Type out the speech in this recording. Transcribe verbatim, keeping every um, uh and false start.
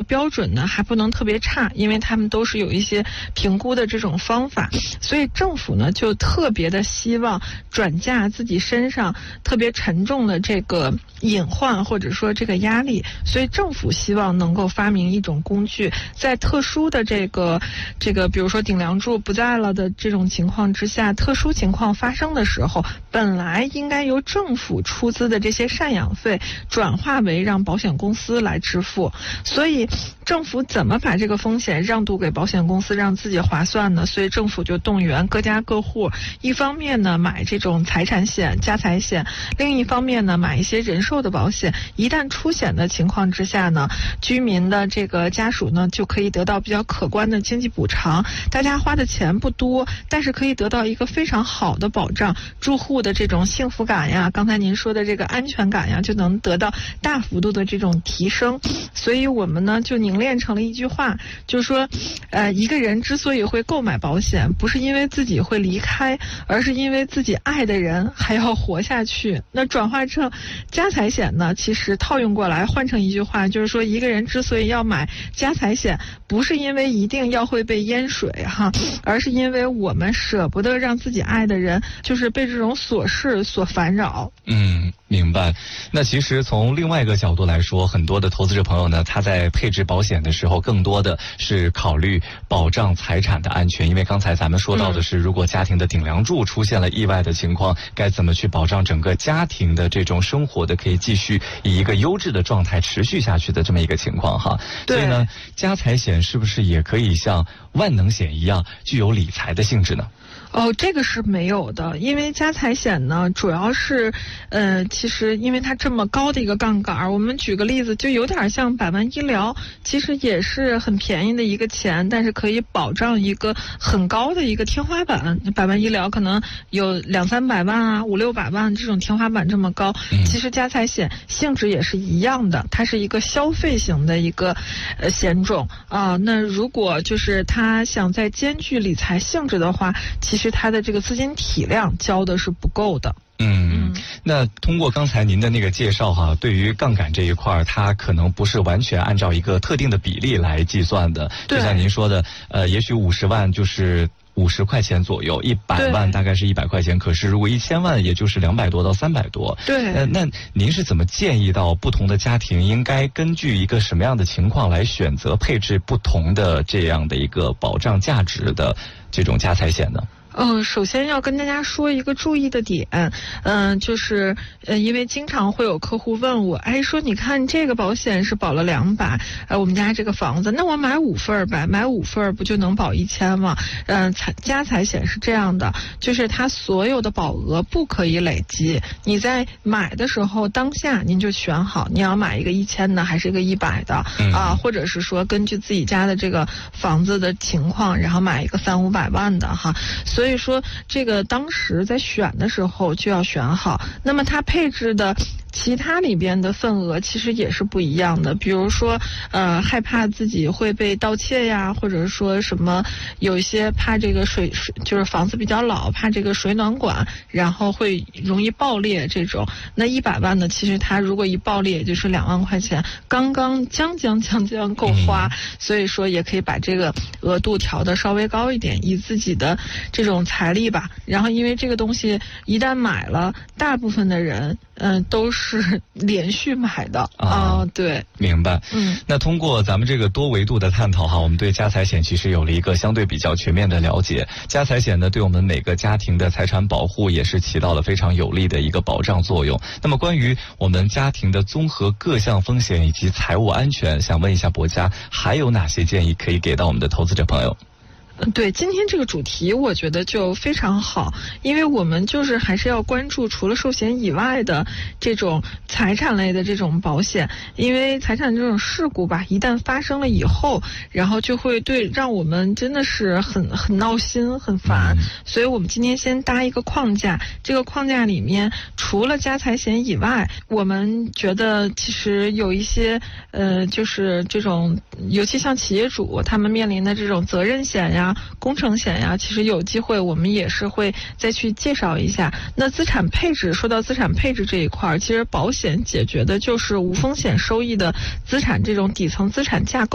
标准呢还不能特别差，因为他们都是有一些评估的这种方法，所以政府呢就特别的希望转嫁自己身上特别沉重的这个隐患或者说这个压力，所以政府希望能够发明一种工具，在特殊的这个这个比如说顶梁柱不在了的这种情况之下，特殊情况发生的时候，本来应该由政府出资的这些赡养费转化为让保险公司来支付。所以政府怎么把这个风险让渡给保险公司，让自己划算呢？所以政府就动员各家各户，一方面呢买这种财产险、家财险，另一方面呢买一些人寿的保险。一旦出险的情况之下呢，居民的这个家属呢就可以得到比较可观的经济补偿，大家花的钱不多，但是可以得到一个非常好的保障，住户的这种幸福感呀，刚才您说的这个安全感呀，就能得到大幅度的这种提升。所以我们呢就凝练成了一句话，就是说呃，一个人之所以会购买保险，不是因为自己会离开，而是因为自己爱的人还要活下去。那转化成家财险呢，其实套用过来换成一句话，就是说一个人之所以要买家财险，不是因为一定要会被淹水哈，而是因为我们舍不得让自己爱的人就是被这种琐事所烦扰。 嗯，明白。那其实从另外一个角度来说，很多的投资者朋友呢，他在配置保险的时候更多的是考虑保障财产的安全，因为刚才咱们说到的是，如果家庭的顶梁柱出现了意外的情况，该怎么去保障整个家庭的这种生活的可以继续以一个优质的状态持续下去的这么一个情况哈。所以呢，家财险是不是也可以像万能险一样具有理财的性质呢？ 哦，这个是没有的，因为家财险呢，主要是，呃，其实因为它这么高的一个杠杆，我们举个例子，就有点像百万医疗，其实也是很便宜的一个钱，但是可以保障一个很高的一个天花板。百万医疗可能有两三百万啊，五六百万这种天花板这么高，其实家财险性质也是一样的，它是一个消费型的一个呃险种啊、呃。那如果就是他想在兼具理财性质的话，其实其实它的这个资金体量交的是不够的。 嗯，那通过刚才您的那个介绍哈，对于杠杆这一块，它可能不是完全按照一个特定的比例来计算的。就像您说的，呃，也许五十万就是五十块钱左右，一百万大概是一百块钱，可是如果一千万，也就是两百多到三百多。 对， 呃，那您是怎么建议到不同的家庭应该根据一个什么样的情况来选择配置不同的这样的一个保障价值的这种家财险呢？ 嗯，首先要跟大家说一个注意的点，嗯、呃，就是呃，因为经常会有客户问我，哎，说你看这个保险是保了两百，呃，我们家这个房子，那我买五份儿呗，买五份儿不就能保一千吗？嗯、呃，财家财险是这样的，就是它所有的保额不可以累积，你在买的时候当下您就选好，你要买一个一千的还是一个一百的啊、呃，或者是说根据自己家的这个房子的情况，然后买一个三五百万的哈，所以。所以说，这个当时在选的时候就要选好。那么它配置的其他里边的份额其实也是不一样的，比如说，呃，害怕自己会被盗窃呀，或者说什么，有一些怕这个水水就是房子比较老，怕这个水暖管，然后会容易爆裂这种。那一百万呢，其实它如果一爆裂，也就是两万块钱，刚刚将将将将够花。所以说，也可以把这个额度调得稍微高一点，以自己的这种财力吧。然后，因为这个东西一旦买了，大部分的人。嗯，都是连续买的啊、呃，对， 明白。 嗯， 那通过咱们这个多维度的探讨哈，我们对家财险其实有了一个相对比较全面的了解。家财险呢，对我们每个家庭的财产保护也是起到了非常有力的一个保障作用。那么，关于我们家庭的综合各项风险以及财务安全，想问一下博家，还有哪些建议可以给到我们的投资者朋友？ 对，今天这个主题我觉得就非常好，因为我们就是还是要关注除了寿险以外的这种财产类的这种保险，因为财产这种事故吧，一旦发生了以后，然后就会对让我们真的是很很闹心、很烦。所以我们今天先搭一个框架，这个框架里面除了家财险以外，我们觉得其实有一些呃，就是这种，尤其像企业主他们面临的这种责任险呀。工程险呀，其实有机会我们也是会再去介绍一下。那资产配置，说到资产配置这一块，其实保险解决的就是无风险收益的资产这种底层资产架构。